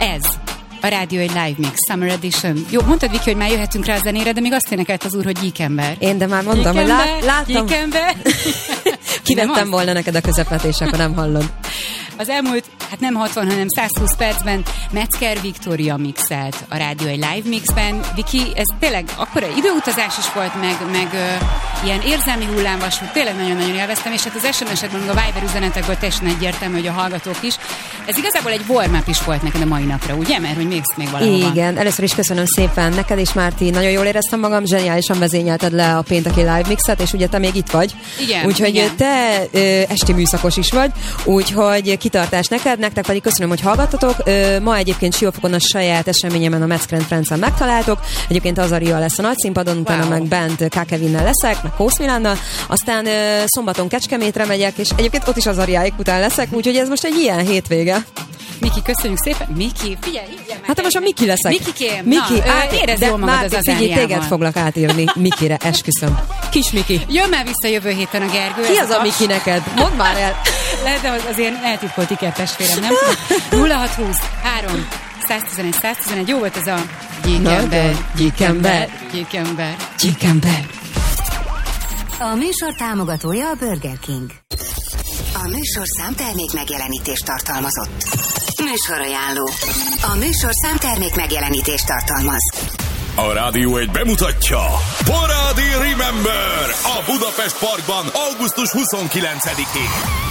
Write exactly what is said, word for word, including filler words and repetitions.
Ez a Rádió egy Live Mix Summer Edition. Jó, mondtad, Viki, hogy már jöhetünk rá a zenére, de még azt énekelt az úr, hogy gyíkember. Én de már mondtam, gyíkember, hogy lát, láttam. Gyíkember. Kivettem volna neked a közepet, és akkor nem hallod. Az elmúlt, hát nem hatvan, hanem százhúsz percben Metzger Viktória mixelt a Rádió egy Live Mixben. Viki, ez tényleg akkora időutazás is volt, meg, meg uh, ilyen érzelmi hullámvasút, tényleg nagyon-nagyon élveztem, és hát az es em es-ekben, meg a Viber üzenetekből teljesen egyértelmű, hogy a hallgatók is. Ez igazából egy warm-up is volt neked a mai napra, ugye? Mert hogy még, még valahol van. Igen, először is köszönöm szépen neked és Márti, nagyon jól éreztem magam, zseniálisan vezényelted le a pénteki Live Mixet, és ugye te még itt vagy. Igen, úgyhogy igen. te ö, esti műszakos is vagy, úgyhogy kitartás neked, nektek pedig köszönöm, hogy hallgattatok. Ö, ma egyébként Siófokon a saját eseményemen a Metzger Friends-en megtaláltok. Egyébként Azaria lesz a nagyszínpadon, utána wow. meg bent K. Kevinnel leszek, meg Kósz Milánnal, aztán ö, szombaton Kecskemétre megyek, és egyébként ott is Azariáik után leszek, úgyhogy ez most egy ilyen hétvége. Miki, köszönjük szépen. Miki, figyelj, hívjál meg. Hát most a Miki leszek. Mikikém, Miki, na, át, érezd jól magad az figyelj, téged foglak átírni Mikire, esküszöm. Kis Miki. Jön már vissza jövő héten a Gergő. Ki az a Miki neked? Mondd már el. Lehet, de azért eltitkolt ikertestvérem, nem tudom. nulla hat húsz három száztizenegy száztizenegy. Jó volt ez a gyíkember, gyíkember, gyíkember, gyíkember. A műsor támogatója a Burger King. A műsor számtermék megjelenítést tartalmazott. Műsorajánló. A műsor számtermék megjelenítést tartalmaz. A Rádió egy bemutatja Parádi Remember a Budapest Parkban augusztus huszonkilencedikén.